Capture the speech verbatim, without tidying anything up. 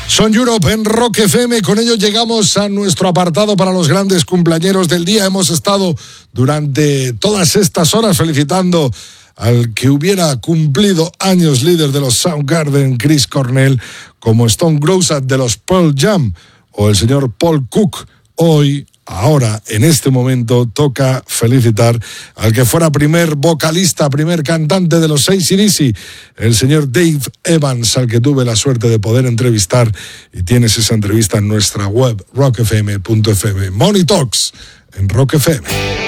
Son Europe en Rock F M. Con ello llegamos a nuestro apartado para los grandes cumpleañeros del día. Hemos estado durante todas estas horas felicitando al que hubiera cumplido años, líder de los Soundgarden, Chris Cornell, como Stone Gossard de los Pearl Jam o el señor Paul Cook. Hoy, ahora, en este momento, toca felicitar al que fuera primer vocalista, primer cantante de los A C D C, el señor Dave Evans, al que tuve la suerte de poder entrevistar, y tienes esa entrevista en nuestra web, rock f m punto f m. Money Talks en Rock F M.